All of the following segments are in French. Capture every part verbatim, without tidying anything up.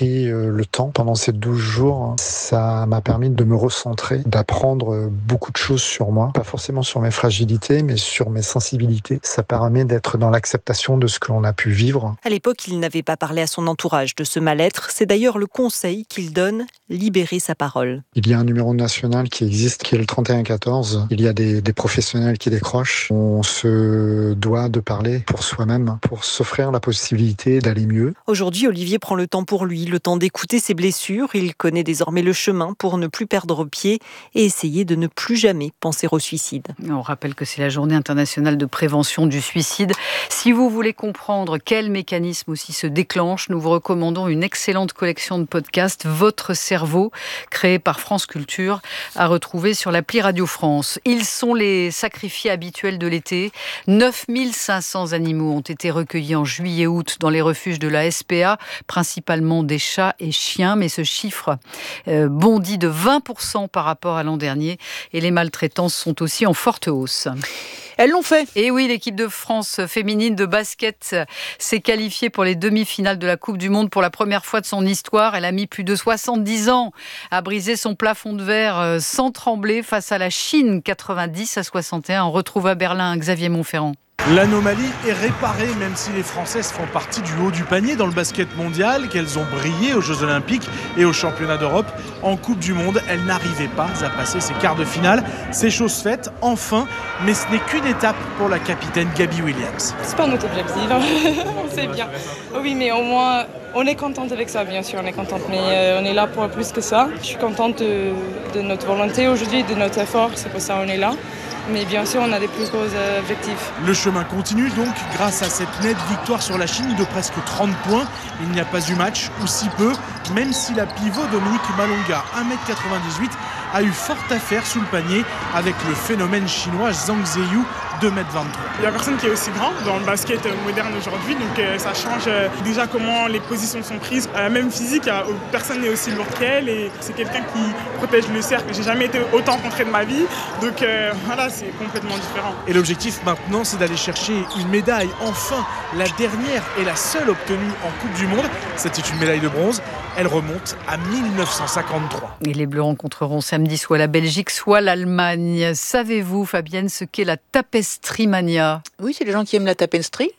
pris le temps pendant ces douze jours. Ça m'a permis de me recentrer, d'apprendre beaucoup de choses sur moi, pas forcément sur mes fragilités, mais sur mes sensibilités. Ça permet d'être dans l'acceptation de ce que l'on a pu vivre. À l'époque, il n'avait pas parlé à son entourage de ce mal-être. C'est d'ailleurs le conseil qu'il donne, libérer sa parole. Il y a un numéro national qui existe, qui est le trente et un quatorze. Il y a des, des professionnels qui décrochent. On se doit de parler pour soi-même, pour s'offrir la possibilité d'aller mieux. Aujourd'hui, Olivier prend le temps pour lui, le temps d'écouter ses blessures. Il connaît désormais le chemin pour ne plus perdre pied et essayer de ne plus jamais penser au suicide. On rappelle que c'est la journée internationale de prévention du suicide. Si vous voulez comprendre quel mécanisme aussi se déclenche, nous vous recommandons une excellente collection de podcasts, Votre cerveau, créée par France Culture, à retrouver sur l'appli Radio France. Ils sont les sacrifiés habituels de l'été. neuf mille cinq cents animaux ont été recueillis en juillet-août dans les refuges de la S P A, principalement des chats et chiens, mais ce chiffre euh, bondit de vingt pour cent par rapport à l'an dernier et les maltraitances sont aussi en forte hausse. Elles l'ont fait. Et oui, l'équipe de France féminine de basket s'est qualifiée pour les demi-finales de la Coupe du Monde pour la première fois de son histoire. Elle a mis plus de soixante-dix ans à briser son plafond de verre sans trembler face à la Chine, quatre-vingt-dix à soixante et un. On retrouve à Berlin Xavier Montferrand. L'anomalie est réparée, même si les Françaises font partie du haut du panier dans le basket mondial, qu'elles ont brillé aux Jeux Olympiques et aux Championnats d'Europe. En Coupe du Monde, elles n'arrivaient pas à passer ces quarts de finale. C'est chose faite, enfin, mais ce n'est qu'une étape pour la capitaine Gabi Williams. C'est pas notre objectif, on sait bien. Oui, mais au moins, on est contente avec ça, bien sûr, on est contente, mais euh, on est là pour plus que ça. Je suis contente de, de notre volonté aujourd'hui, de notre effort, c'est pour ça qu'on est là. Mais bien sûr, on a des plus gros objectifs. Le chemin continue donc grâce à cette nette victoire sur la Chine de presque trente points. Il n'y a pas eu match, ou si peu, même si la pivot Dominique Malonga, un mètre quatre-vingt-dix-huit, a eu fort à faire sous le panier avec le phénomène chinois Zhang Zheyu, deux mètres vingt-trois. Il n'y a personne qui est aussi grand dans le basket moderne aujourd'hui, donc euh, ça change euh, déjà comment les positions sont prises. Euh, même physique, euh, personne n'est aussi lourd qu'elle et c'est quelqu'un qui protège le cercle. J'ai jamais été autant contré de ma vie, donc euh, voilà, c'est complètement différent. Et l'objectif maintenant, c'est d'aller chercher une médaille, enfin la dernière et la seule obtenue en Coupe du Monde. C'était une médaille de bronze. Elle remonte à mille neuf cent cinquante-trois. Et les Bleus rencontreront samedi soit la Belgique, soit l'Allemagne. Savez-vous, Fabienne, ce qu'est la tapestrier mania ? Oui, c'est les gens qui aiment la tapestrier.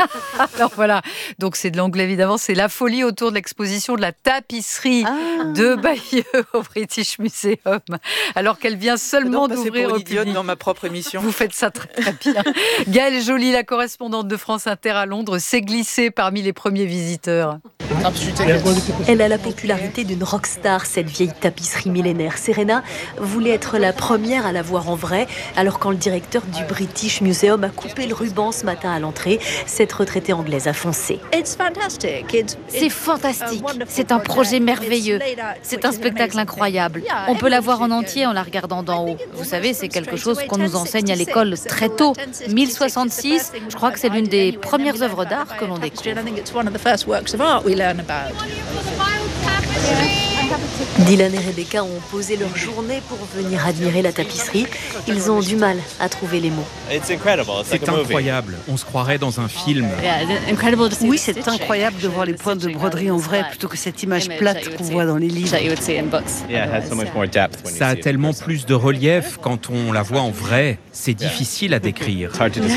Alors voilà, donc c'est de l'anglais évidemment, c'est la folie autour de l'exposition de la tapisserie ah. de Bayeux au British Museum, alors qu'elle vient seulement d'ouvrir au public. Dans ma propre émission. Vous faites ça très, très bien. Gaëlle Joly, la correspondante de France Inter à Londres, s'est glissée parmi les premiers visiteurs. Elle a la popularité d'une rockstar, cette vieille tapisserie millénaire. Serena voulait être la première à la voir en vrai, alors quand le directeur du British Museum a coupé le ruban ce matin à l'entrée, cette retraitée anglaise a foncé. C'est fantastique, c'est un projet merveilleux, c'est un spectacle incroyable. On peut la voir en entier en la regardant d'en haut. Vous savez, c'est quelque chose qu'on nous enseigne à l'école très tôt. mille soixante-six, je crois que c'est l'une des premières œuvres d'art que l'on découvre. Dylan et Rebecca ont posé leur journée pour venir admirer la tapisserie. Ils ont du mal à trouver les mots. C'est incroyable, on se croirait dans un film. Oui, c'est incroyable de voir les points de broderie en vrai plutôt que cette image plate qu'on voit dans les livres. Ça a tellement plus de relief quand on la voit en vrai. C'est difficile à décrire.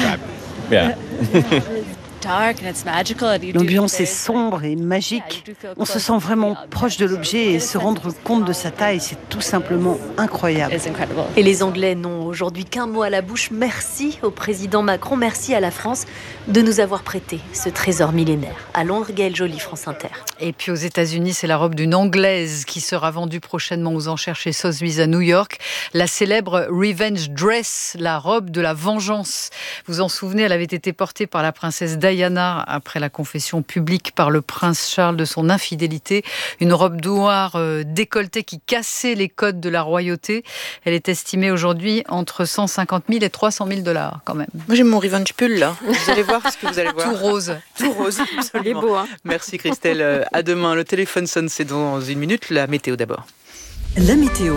L'ambiance est sombre et magique. On se sent vraiment proche de l'objet et se rendre compte de sa taille, c'est tout simplement incroyable. Et les Anglais n'ont aujourd'hui qu'un mot à la bouche. Merci au président Macron, merci à la France de nous avoir prêté ce trésor millénaire. À Londres, Gaëlle Joly, France Inter. Et puis aux États-Unis, c'est la robe d'une Anglaise qui sera vendue prochainement aux enchères chez Sotheby's à New York. La célèbre Revenge Dress, la robe de la vengeance. Vous vous en souvenez, elle avait été portée par la princesse Diana après la confession publique par le prince Charles de son infidélité. Une robe noire euh, décolletée qui cassait les codes de la royauté. Elle est estimée aujourd'hui entre cent cinquante mille et trois cent mille dollars quand même. Moi j'ai mon revenge pull là. Vous allez voir ce que vous allez voir. Tout rose. Tout rose, absolument. Il est beau, hein. Merci Christelle. À demain. Le téléphone sonne, c'est dans une minute. La météo d'abord. La météo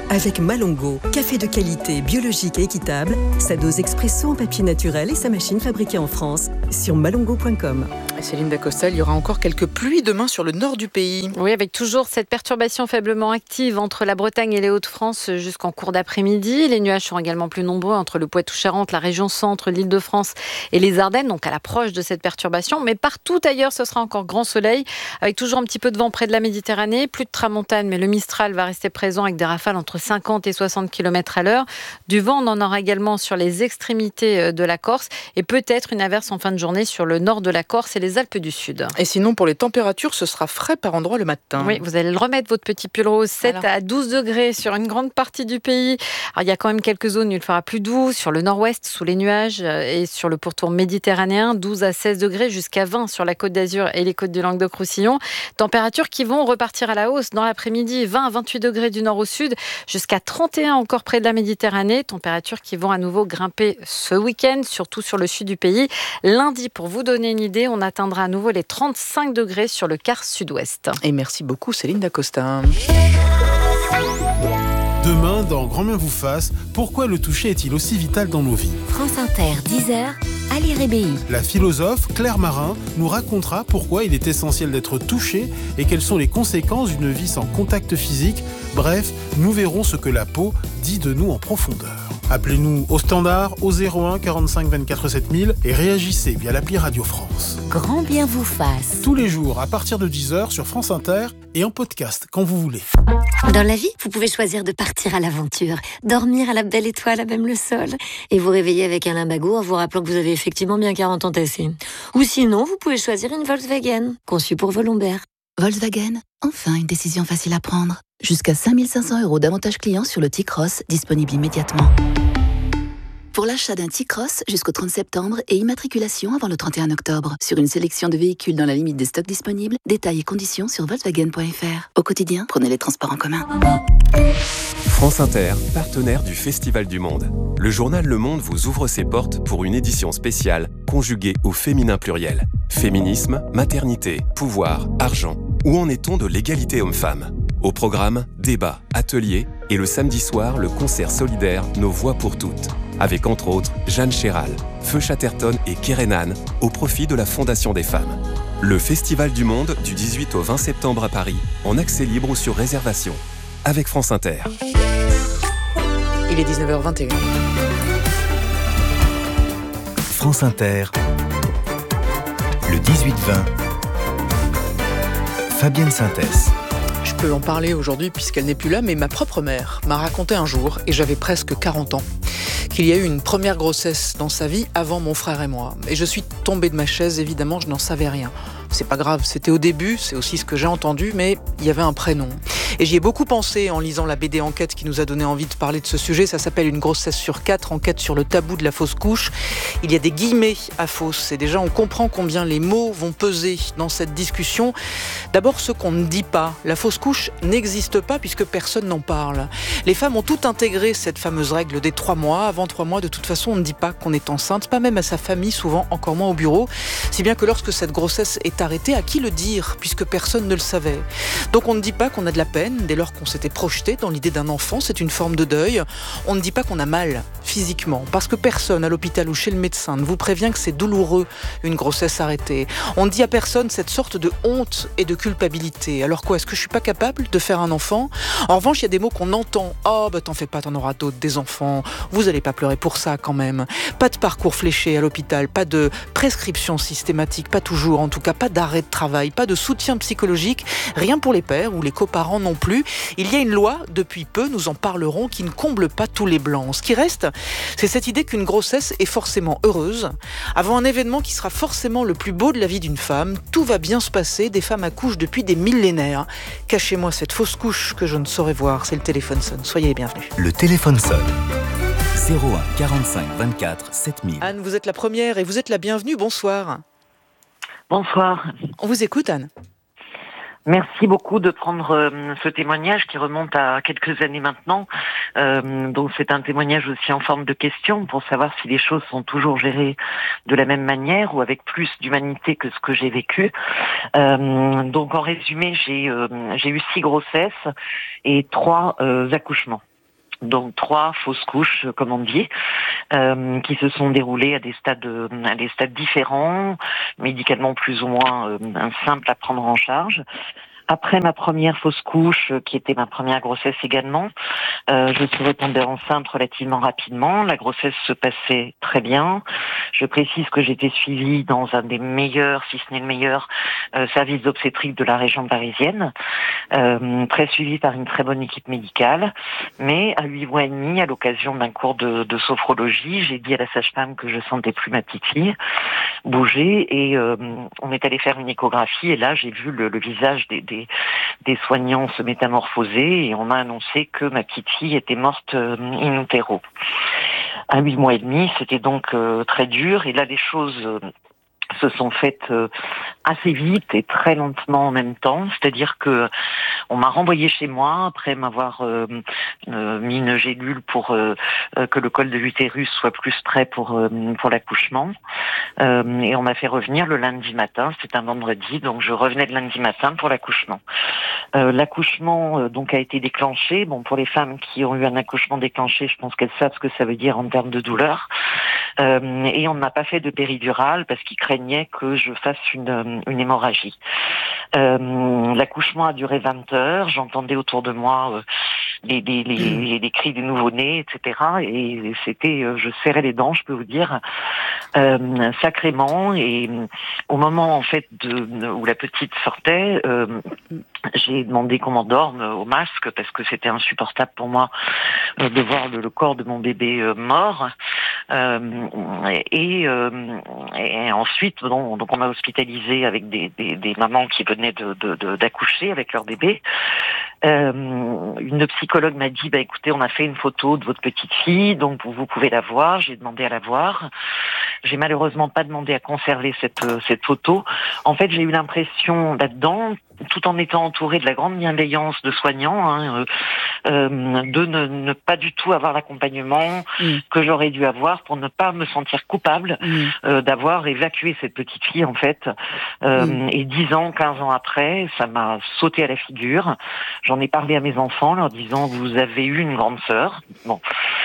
Avec Malongo, café de qualité, biologique et équitable, sa dose expresso en papier naturel et sa machine fabriquée en France sur malongo point com. Céline Dacosta, il y aura encore quelques pluies demain sur le nord du pays. Oui, avec toujours cette perturbation faiblement active entre la Bretagne et les Hauts-de-France jusqu'en cours d'après-midi. Les nuages sont également plus nombreux entre le Poitou-Charentes, la région centre, l'Île-de-France et les Ardennes, donc à l'approche de cette perturbation. Mais partout ailleurs, ce sera encore grand soleil, avec toujours un petit peu de vent près de la Méditerranée. Plus de tramontane, mais le Mistral va rester présent avec des rafales entre cinquante et soixante kilomètres à l'heure. Du vent, on en aura également sur les extrémités de la Corse et peut-être une averse en fin de journée sur le nord de la Corse et les Alpes du Sud. Et sinon, pour les températures, ce sera frais par endroit le matin. Oui, vous allez le remettre, votre petit pull rose, sept Alors. à douze degrés sur une grande partie du pays. Alors, il y a quand même quelques zones où il fera plus doux, sur le nord-ouest, sous les nuages, et sur le pourtour méditerranéen, douze à seize degrés, jusqu'à vingt sur la Côte d'Azur et les côtes du Languedoc-Roussillon. Températures qui vont repartir à la hausse dans l'après-midi, vingt à vingt-huit degrés du nord au sud, jusqu'à trente et un encore près de la Méditerranée. Températures qui vont à nouveau grimper ce week-end, surtout sur le sud du pays. Lundi, pour vous donner une idée, on atteindra à nouveau les trente-cinq degrés sur le quart sud-ouest. Et merci beaucoup Céline Dacosta. Demain, dans Grand bien vous fasse, pourquoi le toucher est-il aussi vital dans nos vies ? France Inter, dix heures, Ali Rébéi. La philosophe Claire Marin nous racontera pourquoi il est essentiel d'être touché et quelles sont les conséquences d'une vie sans contact physique. Bref, nous verrons ce que la peau dit de nous en profondeur. Appelez-nous au standard au zéro un quarante-cinq vingt-quatre sept mille et réagissez via l'appli Radio France. Grand bien vous fasse. Tous les jours à partir de dix heures sur France Inter et en podcast quand vous voulez. Dans la vie, vous pouvez choisir de partir à l'aventure, dormir à la belle étoile à même le sol et vous réveiller avec un lumbago en vous rappelant que vous avez effectivement bien quarante ans tassés. Ou sinon, vous pouvez choisir une Volkswagen, conçue pour vos lombaires. Volkswagen, enfin une décision facile à prendre. Jusqu'à cinq mille cinq cents euros d'avantages clients sur le T-Cross, disponible immédiatement. Pour l'achat d'un T-Cross jusqu'au trente septembre et immatriculation avant le trente et un octobre. Sur une sélection de véhicules dans la limite des stocks disponibles, détails et conditions sur volkswagen point f r. Au quotidien, prenez les transports en commun. France Inter, partenaire du Festival du Monde. Le journal Le Monde vous ouvre ses portes pour une édition spéciale conjuguée au féminin pluriel. Féminisme, maternité, pouvoir, argent. Où en est-on de l'égalité homme-femme ? Au programme, débats, ateliers et le samedi soir, le concert solidaire Nos Voix pour toutes. Avec entre autres Jeanne Chéral, Feu Chatterton et Kérénane au profit de la Fondation des femmes. Le Festival du Monde du dix-huit au vingt septembre à Paris, en accès libre ou sur réservation. Avec France Inter. Il est dix-neuf heures vingt et une. France Inter, le dix-huit vingt. Fabienne Synthèse. Je peux en parler aujourd'hui puisqu'elle n'est plus là, mais ma propre mère m'a raconté un jour, et j'avais presque quarante ans, qu'il y a eu une première grossesse dans sa vie avant mon frère et moi. Et je suis tombée de ma chaise, évidemment, je n'en savais rien. C'est pas grave, c'était au début, c'est aussi ce que j'ai entendu, mais il y avait un prénom. Et j'y ai beaucoup pensé en lisant la B D Enquête qui nous a donné envie de parler de ce sujet. Ça s'appelle Une grossesse sur quatre, enquête sur le tabou de la fausse couche. Il y a des guillemets à fausse, et déjà on comprend combien les mots vont peser dans cette discussion. D'abord, ce qu'on ne dit pas. La fausse couche n'existe pas puisque personne n'en parle. Les femmes ont tout intégré cette fameuse règle des trois mois. Avant trois mois, de toute façon, on ne dit pas qu'on est enceinte, pas même à sa famille, souvent encore moins au bureau. Si bien que lorsque cette grossesse est arrêtée, à qui le dire puisque personne ne le savait. Donc on ne dit pas qu'on a de la peine dès lors qu'on s'était projeté dans l'idée d'un enfant, c'est une forme de deuil. On ne dit pas qu'on a mal physiquement parce que personne à l'hôpital ou chez le médecin ne vous prévient que c'est douloureux une grossesse arrêtée. On ne dit à personne cette sorte de honte et de culpabilité. Alors quoi, est-ce que je suis pas capable de faire un enfant ? En revanche, il y a des mots qu'on entend. Oh bah t'en fais pas, t'en auras d'autres, des enfants. Vous allez pas pleurer pour ça quand même. Pas de parcours fléché à l'hôpital, pas de prescription systématique, pas toujours, en tout cas pas d'arrêt de travail, pas de soutien psychologique, rien pour les pères ou les coparents non plus. Il y a une loi, depuis peu, nous en parlerons, qui ne comble pas tous les blancs. Ce qui reste, c'est cette idée qu'une grossesse est forcément heureuse. Avant un événement qui sera forcément le plus beau de la vie d'une femme, tout va bien se passer, des femmes accouchent depuis des millénaires. Cachez-moi cette fausse couche que je ne saurais voir, c'est le téléphone sonne. Soyez les bienvenus. Le téléphone sonne. zéro un quarante-cinq vingt-quatre sept mille. Anne, vous êtes la première et vous êtes la bienvenue. Bonsoir. Bonsoir. On vous écoute, Anne. Merci beaucoup de prendre euh, ce témoignage qui remonte à quelques années maintenant. Euh, donc c'est un témoignage aussi en forme de question pour savoir si les choses sont toujours gérées de la même manière ou avec plus d'humanité que ce que j'ai vécu. Euh, donc en résumé, j'ai, euh, j'ai eu six grossesses et trois euh, accouchements. donc trois fausses couches, comme on dit, euh, qui se sont déroulées à des stades, à des stades différents, médicalement plus ou moins euh, simples à prendre en charge. Après ma première fausse couche, qui était ma première grossesse également, euh, je suis retombée enceinte relativement rapidement. La grossesse se passait très bien. Je précise que j'étais suivie dans un des meilleurs, si ce n'est le meilleur, euh, service d'obstétrique de la région parisienne, euh, très suivie par une très bonne équipe médicale. Mais à huit mois et demi, à l'occasion d'un cours de, de sophrologie, j'ai dit à la sage-femme que je sentais plus ma petite fille bouger et euh, on est allé faire une échographie et là j'ai vu le, le visage des, des, des soignants se métamorphoser et on m'a annoncé que ma petite fille était morte euh, in utero. À huit mois et demi, c'était donc euh, très dur et là les choses euh, se sont faites euh, assez vite et très lentement en même temps, c'est-à-dire que on m'a renvoyée chez moi après m'avoir euh, euh, mis une gélule pour euh, euh, que le col de l'utérus soit plus prêt pour euh, pour l'accouchement euh, et on m'a fait revenir le lundi matin, c'était un vendredi, donc je revenais le lundi matin pour l'accouchement. Euh, l'accouchement euh, donc a été déclenché. Bon, pour les femmes qui ont eu un accouchement déclenché, je pense qu'elles savent ce que ça veut dire en termes de douleur. Euh, et on n'a pas fait de péridurale parce qu'ils craignaient que je fasse une, une hémorragie. Euh, l'accouchement a duré vingt heures. J'entendais autour de moi euh, les, les, les, les cris des nouveau-nés, et cetera. Et c'était, euh, je serrais les dents, je peux vous dire, euh, sacrément. Et au moment en fait de, où la petite sortait, euh, j'ai demandé qu'on m'endorme au masque parce que c'était insupportable pour moi euh, de voir le, le corps de mon bébé euh, mort. Euh, et, euh, et ensuite, donc, donc on m'a hospitalisée avec des, des, des mamans qui venaient de, de, de, d'accoucher avec leur bébé. Euh, une psychologue m'a dit, bah écoutez, on a fait une photo de votre petite fille, donc vous, vous pouvez la voir. J'ai demandé à la voir. J'ai malheureusement pas demandé à conserver cette cette photo. En fait, j'ai eu l'impression là-dedans, tout en étant entourée de la grande bienveillance de soignants, hein, euh, de ne, ne pas du tout avoir l'accompagnement mmh. que j'aurais dû avoir pour ne pas me sentir coupable mmh. euh, d'avoir évacué cette petite fille en fait. Euh, mmh. Et dix ans, quinze ans après, ça m'a sauté à la figure. J'en ai parlé à mes enfants, leur disant vous avez eu une grande sœur, bon,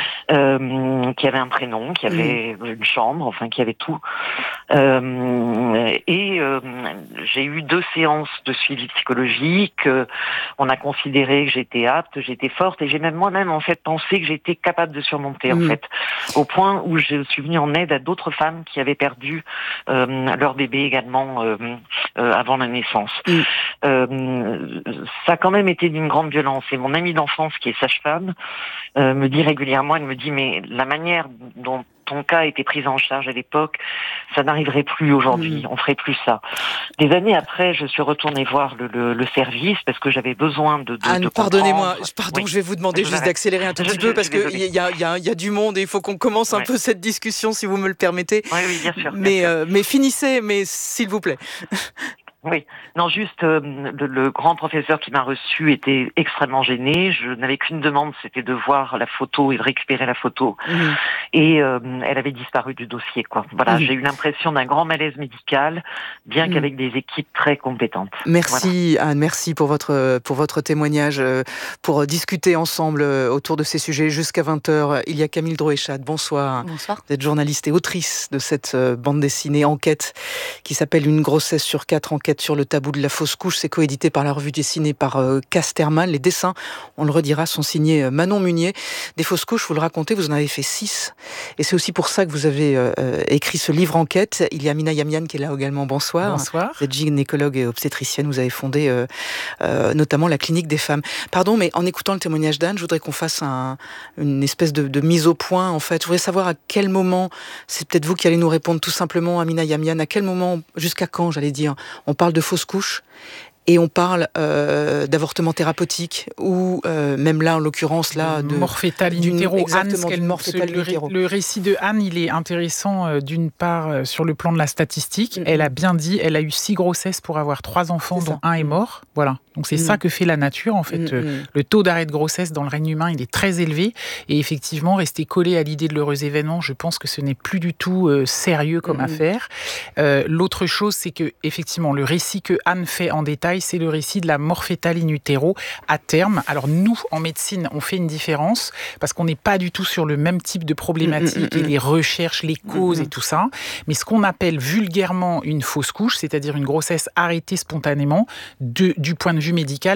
euh, qui avait un prénom, qui avait mmh. une chambre, enfin qui avait tout. Euh, et euh, j'ai eu deux séances de suivi psychologique. Euh, on a considéré que j'étais apte, j'étais forte, et j'ai même moi-même en fait pensé que j'étais capable de surmonter mmh. en fait, au point où je suis venue en aide à d'autres femmes qui avaient perdu euh, leur bébé également euh, euh, avant la naissance. Mmh. Euh, ça a quand même été d'une grande violence. Et mon amie d'enfance qui est sage-femme euh, me dit régulièrement, elle me dit mais la manière dont ton cas a été pris en charge à l'époque, ça n'arriverait plus aujourd'hui, mmh. on ferait plus ça. Des années après, je suis retournée voir le, le, le service parce que j'avais besoin de, de, Anne, de pardonnez-moi, pardon, oui. je vais vous demander je juste d'accélérer un tout je, petit je, peu parce qu'il y a, y, a, y a du monde et il faut qu'on commence un ouais. peu cette discussion si vous me le permettez. Oui, oui, bien sûr. Mais, bien sûr. Euh, mais finissez, mais s'il vous plaît. Oui, non, juste euh, le, le grand professeur qui m'a reçu était extrêmement gêné. Je n'avais qu'une demande, c'était de voir la photo et de récupérer la photo. Mmh. Et euh, elle avait disparu du dossier, quoi. Voilà, mmh. j'ai eu l'impression d'un grand malaise médical, bien mmh. qu'avec des équipes très compétentes. Merci voilà. Anne, merci pour votre pour votre témoignage, pour discuter ensemble autour de ces sujets jusqu'à vingt heures. Il y a Camille Droéchat. Bonsoir. Bonsoir. Vous êtes journaliste et autrice de cette bande dessinée Enquête qui s'appelle Une grossesse sur quatre, enquête sur le tabou de la fausse couche. C'est coédité par la revue dessinée par euh, Casterman. Les dessins, on le redira, sont signés euh, Manon Munier. Des fausses couches, vous le racontez, vous en avez fait six. Et c'est aussi pour ça que vous avez euh, écrit ce livre Enquête. Il y a Amina Yamian qui est là également. Bonsoir. Bonsoir. Vous êtes gynécologue et obstétricienne. Vous avez fondé euh, euh, notamment la clinique des femmes. Pardon, mais en écoutant le témoignage d'Anne, je voudrais qu'on fasse un, une espèce de, de mise au point. En fait, je voudrais savoir à quel moment, c'est peut-être vous qui allez nous répondre tout simplement, Amina Yamian, à quel moment, jusqu'à quand, j'allais dire, on parle de fausses couches et on parle euh, d'avortement thérapeutique ou euh, même là en l'occurrence là de mort fétale in utero. Anne, ce mort fétale le, ré, le récit de Anne, il est intéressant euh, d'une part euh, sur le plan de la statistique. Mm-hmm. Elle a bien dit, elle a eu six grossesses pour avoir trois enfants, dont un est mort. Voilà. Donc c'est Mmh. ça que fait la nature en fait. Mmh, Euh, mmh. Le taux d'arrêt de grossesse dans le règne humain, il est très élevé et effectivement rester collé à l'idée de l'heureux événement, je pense que ce n'est plus du tout euh, sérieux comme Mmh. affaire. Euh, l'autre chose, c'est que effectivement le récit que Anne fait en détail, c'est le récit de la mort fétale in utero à terme. Alors nous, en médecine, on fait une différence parce qu'on n'est pas du tout sur le même type de problématique Mmh, mmh, et les recherches, les causes Mmh. et tout ça. Mais ce qu'on appelle vulgairement une fausse couche, c'est-à-dire une grossesse arrêtée spontanément, de, du point de vue médical,